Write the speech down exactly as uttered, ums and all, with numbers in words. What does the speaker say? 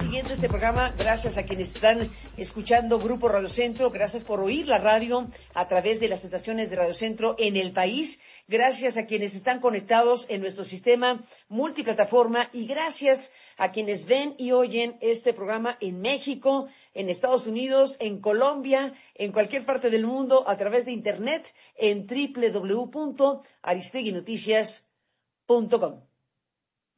siguiendo este programa, gracias a quienes están escuchando Grupo Radio Centro, gracias por oír la radio a través de las estaciones de Radio Centro en el país, gracias a quienes están conectados en nuestro sistema multiplataforma y gracias a quienes ven y oyen este programa en México, en Estados Unidos, en Colombia, en cualquier parte del mundo a través de internet en doble u doble u doble u punto aristegui noticias punto com.